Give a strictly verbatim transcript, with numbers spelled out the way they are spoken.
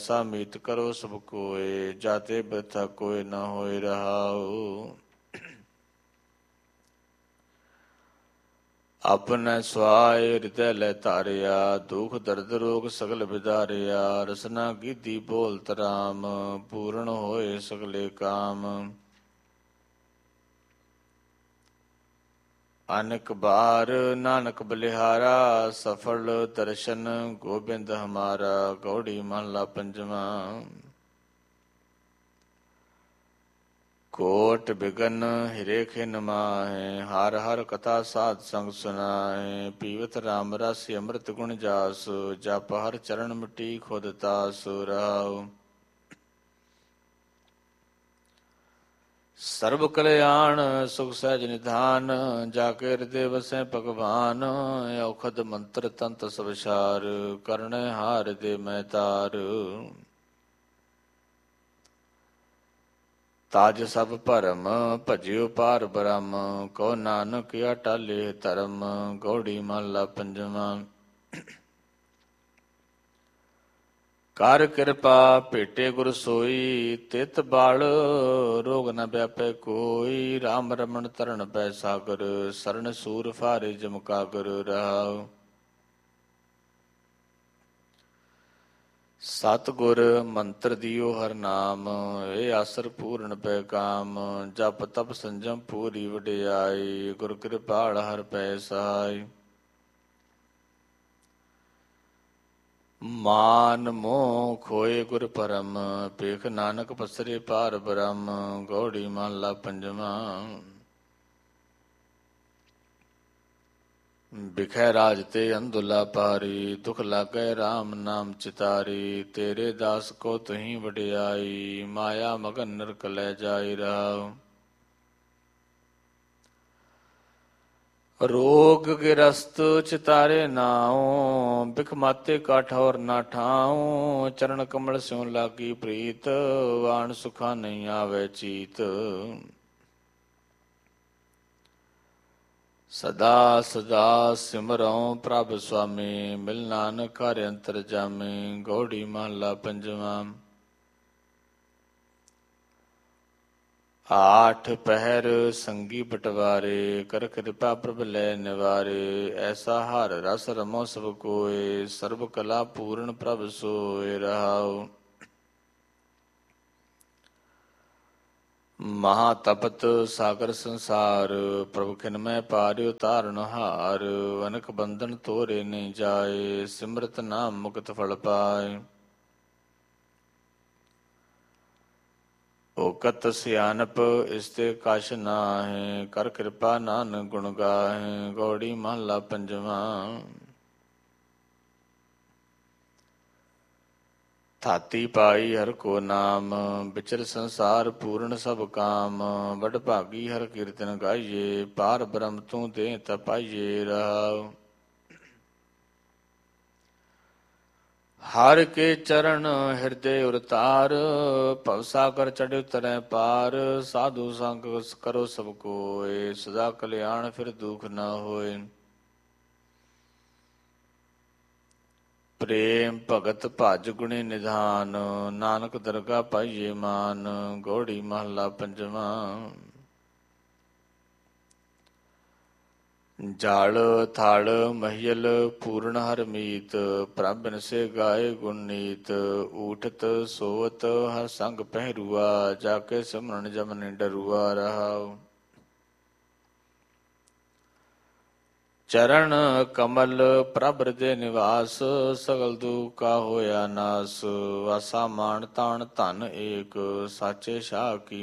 ਐਸਾ ਮੀਤ ਕਰੋ ਸਭ ਕੋਏ, ਜਾਤੇ ਬਿਰਥਾ ਕੋਇ ਨਾ ਹੋਇ ਰਹਾਉ। ਆਪਨੇ ਸੁਆਏ ਹਿਰਦੈ ਲੈ ਧਾਰਿਆ, ਦੁਖ ਦਰਦ ਰੋਗ ਸਗਲ ਵਿਦਾਰਿਆ। ਰਸਨਾ ਗੀਧੀ ਬੋਲਤ ਰਾਮ, ਪੂਰਨ ਹੋਏ ਸਗਲੇ ਕਾਮ। ਅਨਕ ਬਾਰ ਨਾਨਕ ਬਲਿਹਾਰਾ, ਸਫਲ ਦਰਸ਼ਨ ਗੋਬਿੰਦ ਹਮਾਰਾ। ਗੌੜੀ ਮਹਲਾ ਪੰਜਵਾਂ। ਕੋਟ ਬਿਗਨ ਹਿਰੇ ਖਿਨ ਮਾਹੇ, ਹਰ ਹਰ ਕਥਾ ਸਾਧ ਸੰਗ ਸੁਨਾਹੇ। ਪੀਵਤ ਰਾਮ ਰਸ ਅੰਮ੍ਰਿਤ ਗੁਣ ਜਾਸ, ਜਪ ਹਰ ਚਰਨ ਮਿੱਟੀ ਖੁਦ ਤਾਸ। ਰਹਾਉ ਸਰਬ ਕਲਿਆਣ ਸੁਖ ਸਹਿਜ ਨਿਧਾਨ, ਜਾ ਕੇ ਹਿਰਦੇ ਵਸੈ ਭਗਵਾਨ। ਔਖਦ ਮੰਤਰ ਤੰਤ ਸਭ ਸਾਰ, ਕਰਨੇ ਹਾਰ ਦੇ ਮੈਂ ਤਾਰ। ਤਾਜ ਸਭ ਭਰਮ ਭਜਿਓ ਪਾਰ ਬ੍ਰਹਮ, ਕਹੋ ਨਾਨਕ ਅਟਾਲੇ ਧਰਮ। ਗੌੜੀ ਮਹਲਾ ਪੰਜਵਾਂ। ਕਰ ਕਿਰਪਾ ਭੇਟੇ ਗੁਰ ਸੋਈ, ਤਿਤ ਬਾਲ ਰੋਗ ਨ ਵਿਆਪੈ ਕੋਈ। ਰਾਮ ਰਮਣ ਤਰਣ ਪੈ ਸਾਗਰ, ਸਰਨ ਸੂਰ ਫਾਰੇ ਜਮਕਾਗਰ। ਰਹਾਉ ਸਤਿਗੁਰ ਮੰਤਰ ਦਿਓ ਹਰ ਨਾਮ, ਇਹ ਆਸਰ ਪੂਰਨ ਪੈ ਕਾਮ। ਜਪ ਤਪ ਸੰਜਮ ਪੂਰੀ ਵਡਿਆਈ, ਗੁਰ ਕਿਰਪਾਲ ਹਰ ਪੈ ਸਹਾਈ। ਮਾਨ ਮੋਹ ਖੋਏ ਗੁਰ ਪਰਮ, ਭੇਖ ਨਾਨਕ ਪਸਰੇ ਪਾਰ ਬ੍ਰਹਮ। ਗੌੜੀ ਮਹਲਾ ਪੰਜਵਾਂ। ਬਿਖੈ ਰਾਜ ਤੇ ਅੰਧੁਲਾ ਪਾਰੀ, ਦੁਖ ਲਾਗੈ ਰਾਮ ਨਾਮ ਚਿਤਾਰੀ। ਤੇਰੇ ਦਾਸ ਕੋ ਤੁਹੀ ਵਡਿਆਈ, ਮਾਇਆ ਮਗਨ ਨਰਕ ਲੈ ਜਾਈ। ਰਹਾਉ ਰੋਗ ਗਿਰਸਤ ਚਿਤਾਰੇ ਨਾਉ, ਬਿਖ ਮਾਤੇ ਕਾ ਠੌਰ ਨਾ ਠਾਉ। ਚਰਨ ਕਮਲ ਸਿਉ ਲਾਗੀ ਪ੍ਰੀਤ, ਵਾਣ ਸੁਖਾ ਨਹੀਂ ਆਵੇ ਚੀਤ। ਸਦਾ ਸਦਾ ਸਿਮਰਉ ਪ੍ਰਭ ਸੁਆਮੀ, ਮਿਲ ਨਾਨਕ ਹਰਿ ਅੰਤਰ ਜਾਮੀ। ਗੌੜੀ ਮਹਲਾ ਪੰਜਵਾਂ। ਆਠ ਪਹਿਰ ਸੰਗੀ ਬਟਵਾਰੇ, ਕਰ ਕਿਰਪਾ ਪ੍ਰਭ ਲੈ ਨਿਵਾਰੇ। ਐਸਾ ਹਰ ਰਸ ਰਮੋ ਸਭ ਕੋਏ, ਸਰਬ ਕਲਾ ਪੂਰਨ ਪ੍ਰਭ ਸੋਏ। ਰਹਾਉ ਮਹਾ ਤਪਤ ਸਾਗਰ ਸੰਸਾਰ, ਪ੍ਰਭ ਖਿਨ ਮੈਂ ਪਾਰਿ ਤਾਰਨ ਹਾਰ। ਅਨਕ ਬੰਧਨ ਤੋਰੇ ਨਹੀਂ ਜਾਏ, ਸਿਮਰਤ ਨਾਮ ਮੁਕਤ ਫਲ ਪਾਏ। ਓਕਤ ਸਿਆਨਪ ਇਸਤੇ ਕਛ ਨਾਹੀ, ਕਰ ਕਿਰਪਾ ਨਾਨਕ ਗੁਣ ਗਾਹੇ। ਗੌੜੀ ਮਹਲਾ ਪੰਜਵਾਂ। ਥਾਤੀ ਪਾਈ ਹਰ ਕੋ ਨਾਮ, ਵਿਚਰ ਸੰਸਾਰ ਪੂਰਨ ਸਭ ਕਾਮ। ਵਡ ਭਾਗੀ ਹਰ ਕੀਰਤਨ ਗਾਈਏ, ਪਾਰ ਬ੍ਰਹਮ ਤੂੰ ਦੇ ਤਾ ਪਾਈਏ। ਰਹਾਉ ਹਰ ਕੇ ਚਰਨ ਹਿਰਦੇ ਉਰਤਾਰ, ਭਵ ਸਾਗਰ ਚੜ੍ਹ ਉਤਰੈ ਪਾਰ। ਸਾਧੂ ਸੰਗ ਕਰੋ ਸਭ ਕੋਏ, ਸਦਾ ਕਲਿਆਣ ਫਿਰ ਦੁਖ ਨ ਹੋਏ। ਪ੍ਰੇਮ ਭਗਤ ਭਜ ਗੁਣੀ ਨਿਧਾਨ, ਨਾਨਕ ਦਰਗਾ ਪਾਈਏ ਮਾਨ। ਗੌੜੀ ਮਹਲਾ ਪੰਜਵਾਂ। ਜਲ ਥਲ ਮਹੀਲ ਪੂਰਨ ਹਰ ਮੀਤ, ਪ੍ਰਭ ਬਿਨ ਸੇ ਗਾਏ ਗੁਣ ਨੀਤ। ਊਠਤ ਸੋਵਤ ਹਰ ਸੰਗ ਪਹਿਰੂਆ, ਜਾ ਕੇ ਸਿਮਰਨ ਜਮ ਨੀ ਡਰੂਆ। ਰਹਾਉ ਚਰਨ ਕਮਲ ਪ੍ਰਭ ਹਿਰਦੇ ਨਿਵਾਸ, ਸਗਲ ਦੁਖ ਕਾ ਹੋਇਆ ਨਾਸ। ਵਾਸਾ ਮਾਨ ਤਾਣ ਧਨ ਏਕ, ਸਾਚੇ ਸ਼ਾਹ ਕੀ